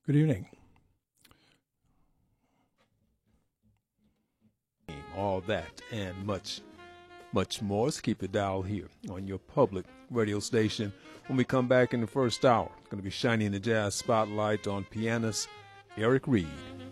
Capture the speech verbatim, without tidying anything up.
Good evening. All that and much, much more. So keep the dial here on your public radio station. When we come back in the first hour, it's going to be shining the jazz spotlight on pianist Eric Reed.